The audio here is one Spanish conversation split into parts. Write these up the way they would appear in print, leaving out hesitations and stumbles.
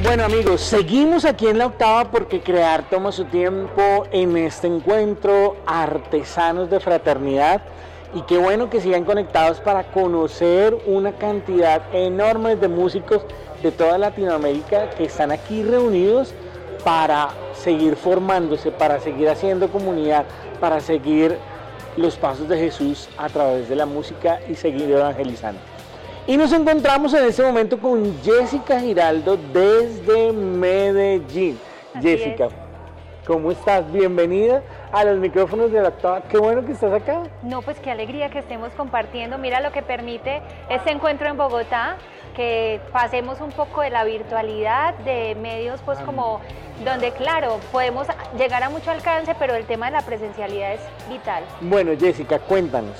Bueno amigos, seguimos aquí en La Octava porque crear toma su tiempo en este encuentro Artesanos de Fraternidad, y qué bueno que sigan conectados para conocer una cantidad enorme de músicos de toda Latinoamérica que están aquí reunidos para seguir formándose, para seguir haciendo comunidad, para seguir los pasos de Jesús a través de la música y seguir evangelizando. Y nos encontramos en este momento con Jessica Giraldo desde Medellín. Así Jessica, es. ¿cómo estás? Bienvenida a los micrófonos de La Octava. Qué bueno que estás acá. No, pues qué alegría que estemos compartiendo. Mira lo que permite este encuentro en Bogotá, que pasemos un poco de la virtualidad, de medios pues como donde claro, podemos llegar a mucho alcance, pero el tema de la presencialidad es vital. Bueno, Jessica, cuéntanos.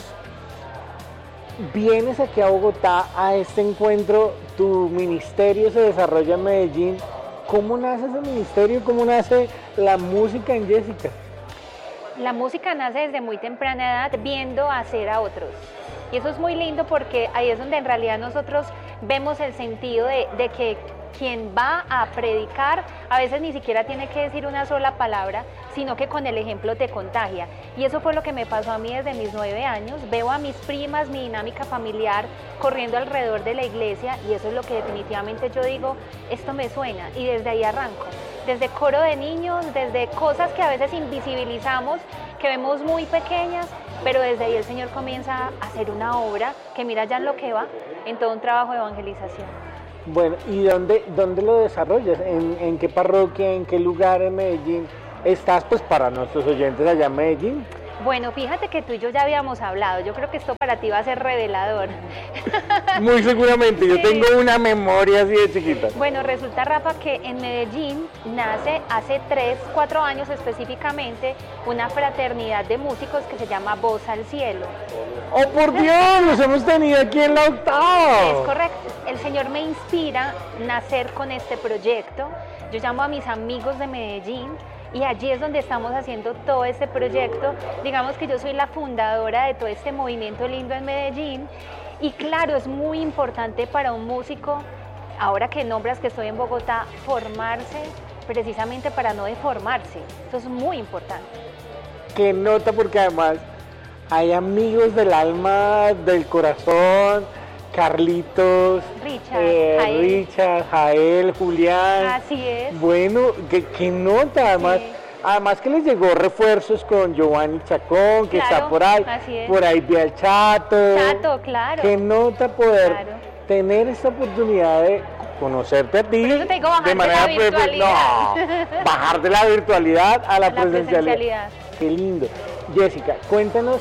Vienes aquí a Bogotá a este encuentro, tu ministerio se desarrolla en Medellín. ¿Cómo nace ese ministerio? ¿Cómo nace la música en Jessica? La música nace desde muy temprana edad viendo hacer a otros. Y eso es muy lindo porque ahí es donde en realidad nosotros vemos el sentido de que quien va a predicar a veces ni siquiera tiene que decir una sola palabra, sino que con el ejemplo te contagia. Y eso fue lo que me pasó a mí desde mis 9 años. Veo a mis primas, mi dinámica familiar corriendo alrededor de la iglesia, y eso es lo que definitivamente yo digo, esto me suena, y desde ahí arranco. Desde coro de niños, desde cosas que a veces invisibilizamos, que vemos muy pequeñas, pero desde ahí el Señor comienza a hacer una obra que mira ya en lo que va, en todo un trabajo de evangelización. Bueno, ¿y dónde lo desarrollas? ¿En qué parroquia, en qué lugar en Medellín estás, pues para nuestros oyentes allá en Medellín? Bueno, fíjate que tú y yo ya habíamos hablado, yo creo que esto para ti va a ser revelador. Muy seguramente, yo Sí. tengo una memoria así de chiquita. Bueno, resulta, Rafa, que en Medellín nace hace 3, 4 años específicamente una fraternidad de músicos que se llama Voz al Cielo. ¡Oh, por Dios! ¡Los hemos tenido aquí en La Octava! Es correcto, el Señor me inspira a nacer con este proyecto. Yo llamo a mis amigos de Medellín y allí es donde estamos haciendo todo este proyecto. Digamos que yo soy la fundadora de todo este movimiento lindo en Medellín, y claro, es muy importante para un músico, ahora que nombras que estoy en Bogotá, formarse precisamente para no deformarse. Eso es muy importante. ¡Qué nota! Porque además hay amigos del alma, del corazón, Carlitos, Richard, Jael, Julián. Así es. Bueno, qué nota, además. Sí. Además que les llegó refuerzos con Giovanni Chacón, que Claro, está por ahí. así es. Por ahí vi al Chato. Chato, claro. Qué nota poder Claro. tener esta oportunidad de conocerte a ti. Por eso te digo, bajar de de manera la virtualidad. No, bajar de la virtualidad a la presencialidad. Qué lindo. Jessica, cuéntanos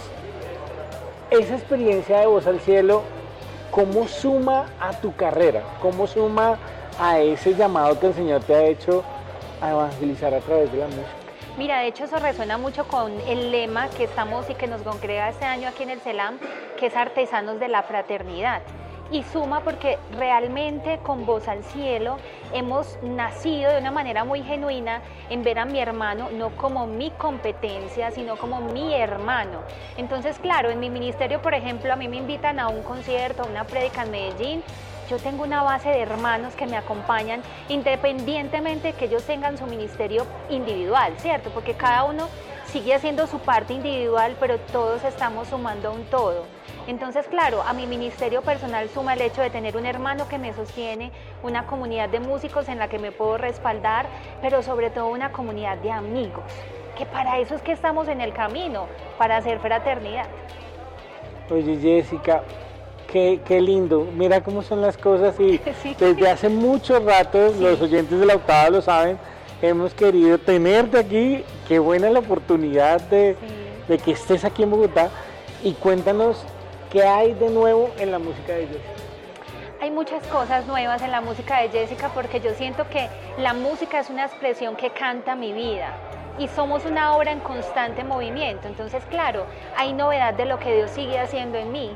esa experiencia de Voz al Cielo, ¿cómo suma a tu carrera? ¿Cómo suma a ese llamado que el Señor te ha hecho a evangelizar a través de la música? Mira, de hecho eso resuena mucho con el lema que estamos y que nos congrega este año aquí en el CELAM, que es Artesanos de la Fraternidad. Y suma porque realmente con Voz al Cielo hemos nacido de una manera muy genuina en ver a mi hermano no como mi competencia, sino como mi hermano. Entonces, claro, en mi ministerio, por ejemplo, a mí me invitan a un concierto, a una prédica en Medellín. Yo tengo una base de hermanos que me acompañan independientemente de que ellos tengan su ministerio individual, ¿cierto? Porque cada uno sigue haciendo su parte individual, pero todos estamos sumando a un todo. Entonces, claro, a mi ministerio personal suma el hecho de tener un hermano que me sostiene, una comunidad de músicos en la que me puedo respaldar, pero sobre todo una comunidad de amigos, que para eso es que estamos en el camino, para hacer fraternidad. Oye, Jessica, qué lindo. Mira cómo son las cosas, y Sí. desde hace mucho rato, Sí. los oyentes de La Octava lo saben, hemos querido tenerte aquí. Qué buena la oportunidad de que estés aquí en Bogotá. Y cuéntanos, ¿qué hay de nuevo en la música de Jessica? Hay muchas cosas nuevas en la música de Jessica porque yo siento que la música es una expresión que canta mi vida y somos una obra en constante movimiento. Entonces, claro, hay novedad de lo que Dios sigue haciendo en mí.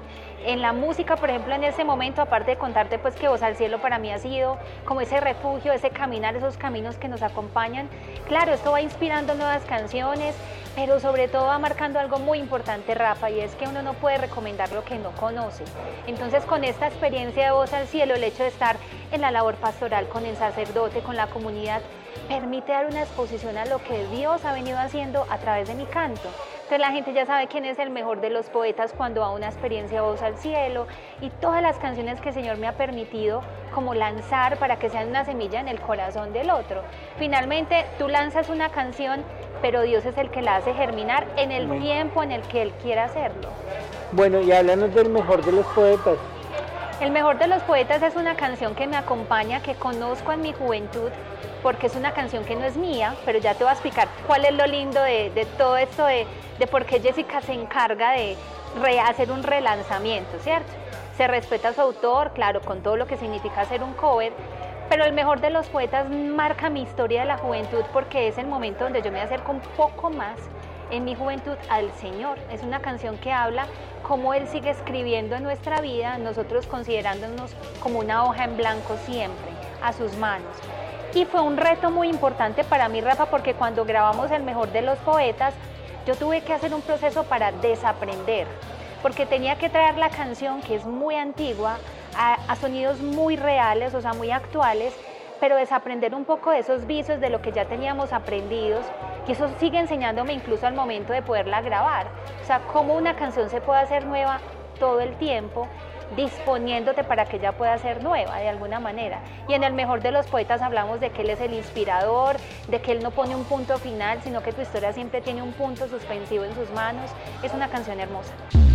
en la música, por ejemplo, en ese momento, aparte de contarte pues que Voz al Cielo para mí ha sido como ese refugio, ese caminar, esos caminos que nos acompañan, claro, esto va inspirando nuevas canciones, pero sobre todo va marcando algo muy importante, Rafa, y es que uno no puede recomendar lo que no conoce. Entonces, con esta experiencia de Voz al Cielo, el hecho de estar en la labor pastoral con el sacerdote, con la comunidad, permite dar una exposición a lo que Dios ha venido haciendo a través de mi canto. Entonces la gente ya sabe quién es el mejor de los poetas cuando va a una experiencia Voz al Cielo, y todas las canciones que el Señor me ha permitido como lanzar para que sean una semilla en el corazón del otro. Finalmente tú lanzas una canción, pero Dios es el que la hace germinar en el tiempo en el que Él quiera hacerlo. Bueno, y háblanos del mejor de los poetas. El mejor de los poetas es una canción que me acompaña, que conozco en mi juventud, porque es una canción que no es mía, pero ya te voy a explicar cuál es lo lindo de todo esto, de por qué Jessica se encarga de hacer un relanzamiento, ¿cierto? Se respeta a su autor, claro, con todo lo que significa hacer un cover, pero el mejor de los poetas marca mi historia de la juventud, porque es el momento donde yo me acerco un poco más en mi juventud al Señor. Es una canción que habla cómo Él sigue escribiendo en nuestra vida, nosotros considerándonos como una hoja en blanco siempre, a sus manos. Y fue un reto muy importante para mí, Rafa, porque cuando grabamos El Mejor de los Poetas, yo tuve que hacer un proceso para desaprender, porque tenía que traer la canción, que es muy antigua, a sonidos muy reales, o sea, muy actuales, pero desaprender un poco de esos vicios de lo que ya teníamos aprendidos, y eso sigue enseñándome incluso al momento de poderla grabar. O sea, cómo una canción se puede hacer nueva todo el tiempo, disponiéndote para que ella pueda ser nueva de alguna manera. Y en El Mejor de los Poetas hablamos de que Él es el inspirador, de que Él no pone un punto final, sino que tu historia siempre tiene un punto suspensivo en sus manos. Es una canción hermosa.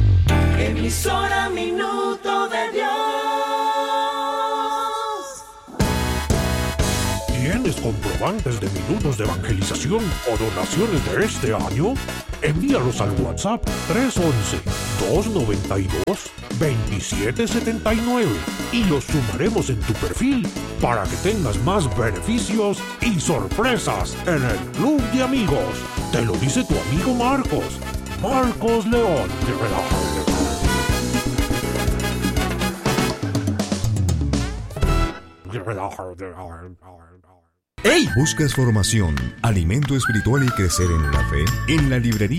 Emisora Minuto de Dios. ¿Tienes comprobantes de minutos de evangelización o donaciones de este año? Envíalos al WhatsApp 311-292-2779 y los sumaremos en tu perfil para que tengas más beneficios y sorpresas en el Club de Amigos. Te lo dice tu amigo Marcos León. ¡Hey! ¿Buscas formación, alimento espiritual y crecer en la fe? En la librería